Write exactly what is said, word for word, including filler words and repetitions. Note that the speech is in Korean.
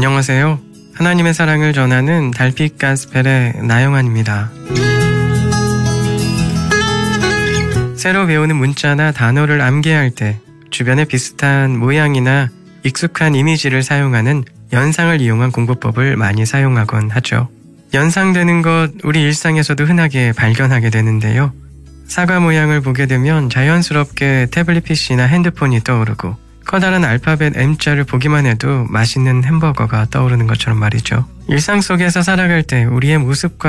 안녕하세요. 하나님의 사랑을 전하는 달빛 가스펠의 나영환입니다. 새로 배우는 문자나 단어를 암기할 때 주변에 비슷한 모양이나 익숙한 이미지를 사용하는 연상을 이용한 공부법을 많이 사용하곤 하죠. 연상되는 것 우리 일상에서도 흔하게 발견하게 되는데요. 사과 모양을 보게 되면 자연스럽게 태블릿 피시나 핸드폰이 떠오르고 커다란 알파벳 M자를 보기만 해도 맛있는 햄버거가 떠오르는 것처럼 말이죠. 일상 속에서 살아갈 때 우리의 모습과